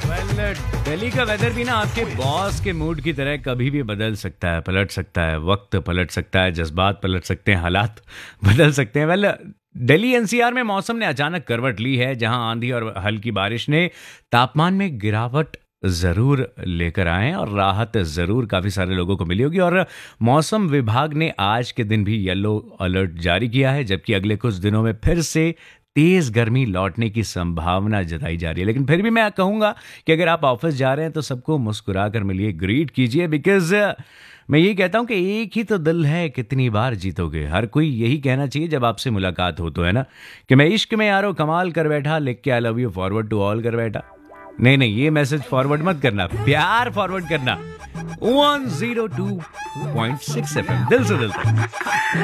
Well, Delhi का weather भी ना आपके बॉस के मूड की तरह कभी भी बदल सकता है, पलट सकता है, वक्त पलट सकता है, जज्बात पलट सकते हैं, हालात बदल सकते हैं। वेल, दिल्ली एनसीआर में मौसम ने अचानक करवट ली है, जहां आंधी और हल्की बारिश ने तापमान में गिरावट ज़रूर लेकर आए हैं और राहत ज़रूर काफ़ी सारे लोगों को मिली होगी। और मौसम विभाग ने आज के दिन भी येलो अलर्ट जारी किया है, जबकि अगले कुछ दिनों में फिर से तेज़ गर्मी लौटने की संभावना जताई जा रही है। लेकिन फिर भी मैं कहूँगा कि अगर आप ऑफिस जा रहे हैं तो सबको मुस्कुरा कर मिलिए, ग्रीट कीजिए, बिकॉज मैं यही कहता हूँ कि एक ही तो दिल है, कितनी बार जीतोगे। हर कोई यही कहना चाहिए जब आपसे मुलाकात हो तो, है ना, कि मैं इश्क में यारो कमाल कर बैठा, लिख के I love you forward to all कर बैठा। नहीं नहीं, ये मैसेज फॉरवर्ड मत करना, प्यार फॉरवर्ड करना। 102.6 FM, दिल से दिल तक।